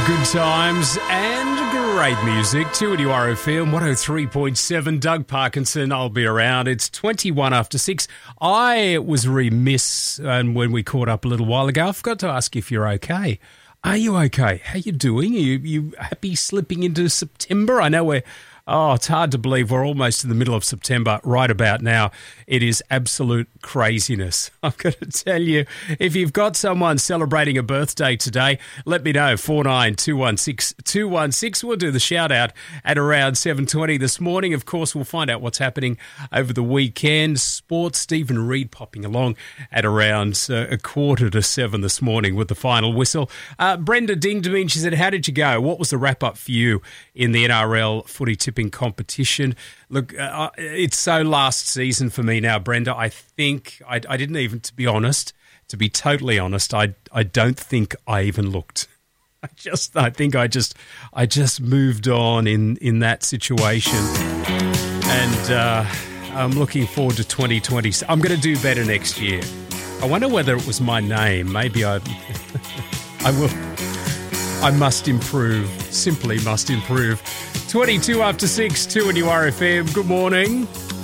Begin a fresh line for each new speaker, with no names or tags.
Good times and great music. 2NURFM 103.7. Doug Parkinson, I'll be around. It's 21 after 6. I was remiss when we caught up a little while ago. I forgot to ask if you're okay. Are you okay? How you doing? Are you happy slipping into September? I know it's hard to believe we're almost in the middle of September right about now. It is absolute craziness. I've got to tell you, if you've got someone celebrating a birthday today, let me know, 49216216. We'll do the shout-out at around 7:20 this morning. Of course, we'll find out what's happening over the weekend. Sports, Stephen Reid popping along at around 6:45 this morning with the final whistle. Brenda dinged me and she said, how did you go? What was the wrap-up for you in the NRL footy tipping competition? Look, it's so last season for me now, Brenda. I think I didn't even, to be totally honest, I don't think I even looked. I think I just moved on in that situation, and I'm looking forward to 2020. I'm going to do better next year. I wonder whether it was my name. Maybe I will. I must improve. Simply must improve. 22 after 6, 2NURFM. Good morning.